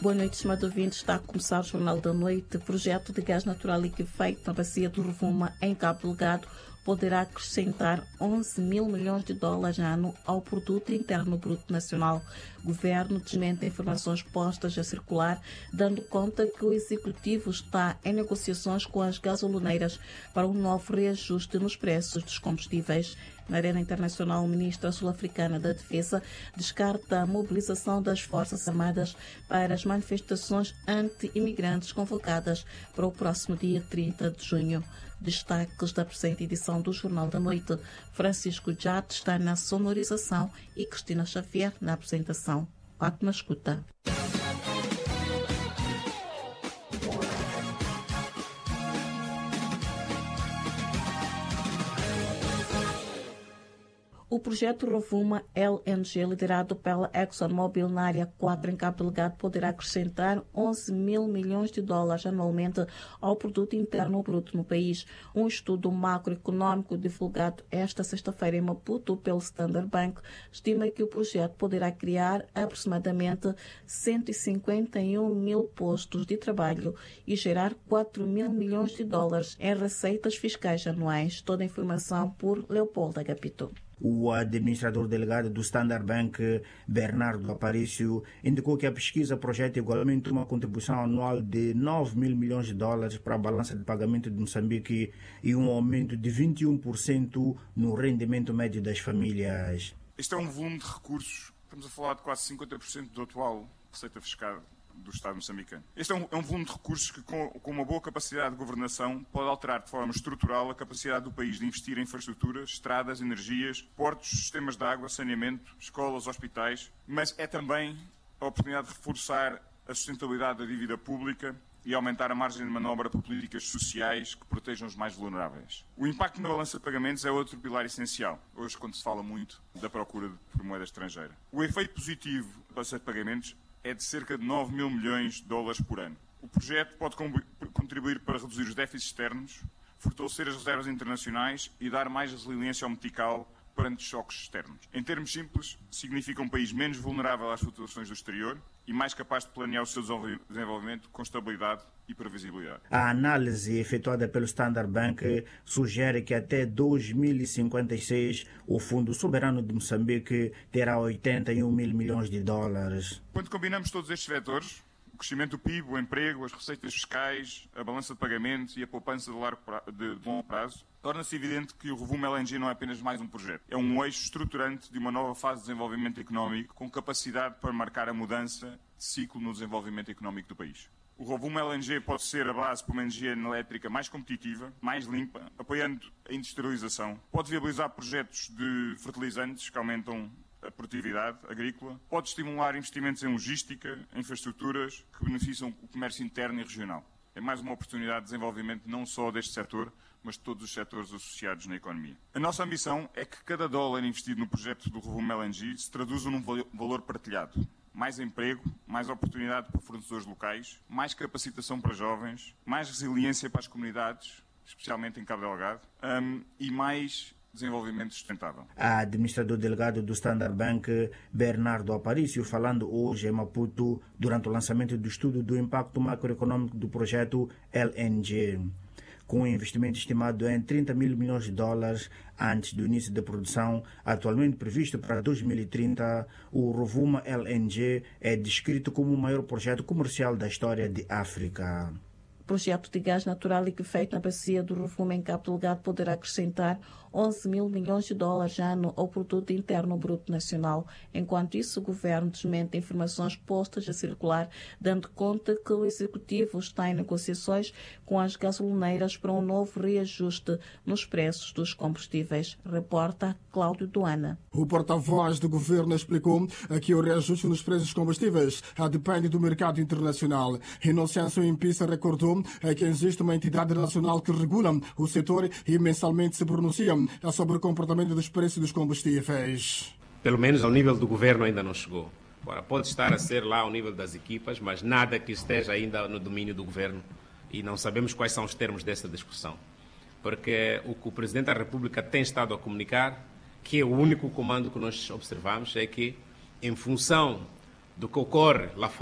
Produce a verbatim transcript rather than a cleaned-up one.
Boa noite, estimado ouvinte. Está a começar o Jornal da Noite. O projeto de gás natural liquefeito na bacia do Rovuma, em Cabo Delgado, poderá acrescentar onze mil milhões de dólares ano ao produto interno bruto nacional. O governo desmente informações postas a circular, dando conta que o executivo está em negociações com as gasolineiras para um novo reajuste nos preços dos combustíveis. Na arena internacional, a ministra sul-africana da Defesa descarta a mobilização das Forças Armadas para as manifestações anti-imigrantes convocadas para o próximo dia trinta de junho. Destaques da presente edição do Jornal da Noite. Francisco Jade está na sonorização e Cristina Xavier na apresentação. Ótima escuta. O projeto Rovuma L N G, liderado pela ExxonMobil na área quatro em Cabo Delgado, poderá acrescentar onze mil milhões de dólares anualmente ao produto interno bruto no país. Um estudo macroeconômico divulgado esta sexta-feira em Maputo pelo Standard Bank estima que o projeto poderá criar aproximadamente cento e cinquenta e um mil postos de trabalho e gerar quatro mil milhões de dólares em receitas fiscais anuais. Toda a informação por Leopoldo Agapito. O administrador delegado do Standard Bank, Bernardo Aparício, indicou que a pesquisa projeta igualmente uma contribuição anual de nove mil milhões de dólares para a balança de pagamento de Moçambique e um aumento de vinte e um por cento no rendimento médio das famílias. Este é um volume de recursos, estamos a falar de quase cinquenta por cento do atual receita fiscal do Estado moçambicano. Este é um, é um volume de recursos que, com, com uma boa capacidade de governação, pode alterar de forma estrutural a capacidade do país de investir em infraestruturas, estradas, energias, portos, sistemas de água, saneamento, escolas, hospitais, mas é também a oportunidade de reforçar a sustentabilidade da dívida pública e aumentar a margem de manobra para políticas sociais que protejam os mais vulneráveis. O impacto na balança de pagamentos é outro pilar essencial, hoje quando se fala muito da procura por moeda estrangeira. O efeito positivo da balança de pagamentos é de cerca de nove mil milhões de dólares por ano. O projeto pode contribuir para reduzir os déficits externos, fortalecer as reservas internacionais e dar mais resiliência ao metical perante choques externos. Em termos simples, significa um país menos vulnerável às flutuações do exterior e mais capaz de planear o seu desenvolvimento com estabilidade e previsibilidade. A análise efetuada pelo Standard Bank sugere que até dois mil e cinquenta e seis o Fundo Soberano de Moçambique terá oitenta e um mil milhões de dólares. Quando combinamos todos estes vetores, o crescimento do P I B, o emprego, as receitas fiscais, a balança de pagamentos e a poupança de, largo pra... de longo prazo, torna-se evidente que o Rovuma L N G não é apenas mais um projeto. É um eixo estruturante de uma nova fase de desenvolvimento económico com capacidade para marcar a mudança de ciclo no desenvolvimento económico do país. O Rovuma L N G pode ser a base para uma energia elétrica mais competitiva, mais limpa, apoiando a industrialização. Pode viabilizar projetos de fertilizantes que aumentam a produtividade agrícola. Pode estimular investimentos em logística, em infraestruturas que beneficiam o comércio interno e regional. É mais uma oportunidade de desenvolvimento não só deste setor, mas de todos os setores associados na economia. A nossa ambição é que cada dólar investido no projeto do Rovuma L N G se traduza num valor partilhado. Mais emprego, mais oportunidade para fornecedores locais, mais capacitação para jovens, mais resiliência para as comunidades, especialmente em Cabo Delgado, um, e mais desenvolvimento sustentável. A administrador delegado do Standard Bank, Bernardo Aparício, falando hoje em Maputo durante o lançamento do estudo do impacto macroeconômico do projeto L N G. Com um investimento estimado em trinta mil milhões de dólares antes do início da produção, atualmente previsto para dois mil e trinta, o Rovuma L N G é descrito como o maior projeto comercial da história de África. O projeto de gás natural liquefeito na bacia do Rovuma em Cabo Delgado poderá acrescentar onze mil milhões de dólares ano ao produto interno bruto nacional. Enquanto isso, o governo desmente informações postas a circular, dando conta que o executivo está em negociações com as gasolineiras para um novo reajuste nos preços dos combustíveis. Reporta Cláudio Duana. O porta-voz do governo explicou que o reajuste nos preços dos combustíveis depende do mercado internacional. Inocêncio Impissa recordou que existe uma entidade nacional que regula o setor e mensalmente se pronuncia sobre o comportamento dos preços dos combustíveis. Pelo menos ao nível do governo ainda não chegou. Agora, pode estar a ser lá ao nível das equipas, mas nada que esteja ainda no domínio do governo e não sabemos quais são os termos dessa discussão. Porque o que o Presidente da República tem estado a comunicar, que é o único comando que nós observamos, é que, em função do que ocorre lá fora,